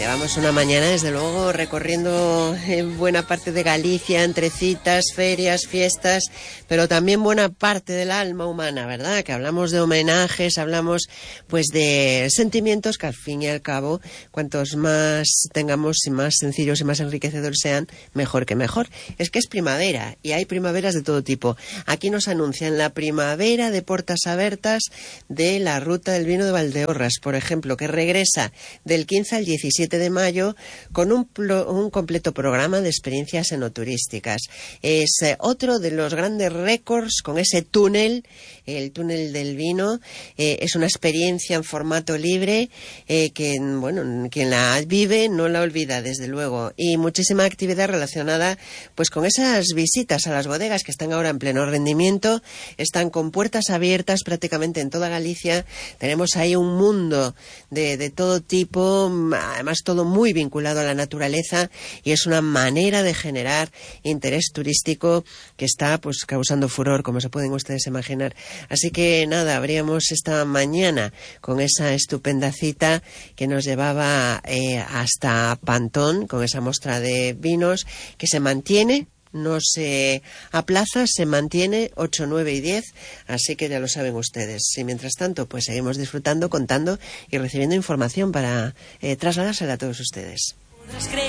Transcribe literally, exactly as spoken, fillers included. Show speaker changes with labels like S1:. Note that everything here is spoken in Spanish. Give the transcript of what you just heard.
S1: Llevamos una mañana, desde luego, recorriendo buena parte de Galicia, entre citas, ferias, fiestas, pero también buena parte del alma humana, ¿verdad? Que hablamos de homenajes, hablamos pues de sentimientos que al fin y al cabo, cuantos más tengamos y más sencillos y más enriquecedores sean, mejor que mejor. Es que es primavera y hay primaveras de todo tipo. Aquí nos anuncian la primavera de portas abiertas de la Ruta del Vino de Valdeorras, por ejemplo, que regresa del quince al diecisiete de mayo con un, un completo programa de experiencias enoturísticas. Es eh, otro de los grandes récords con ese túnel, el túnel del vino. Eh, es una experiencia en formato libre eh, que, bueno, quien la vive no la olvida, desde luego. Y muchísima actividad relacionada pues con esas visitas a las bodegas que están ahora en pleno rendimiento. Están con puertas abiertas prácticamente en toda Galicia. Tenemos ahí un mundo de, de todo tipo, además todo muy vinculado a la naturaleza, y es una manera de generar interés turístico que está pues causando furor, como se pueden ustedes imaginar. Así que nada, abríamos esta mañana con esa estupenda cita que nos llevaba eh, hasta Pantón, con esa muestra de vinos que se mantiene, no se aplaza, se mantiene ocho, nueve y diez, así que ya lo saben ustedes. Y mientras tanto, pues seguimos disfrutando, contando y recibiendo información para eh, trasladársela a todos ustedes.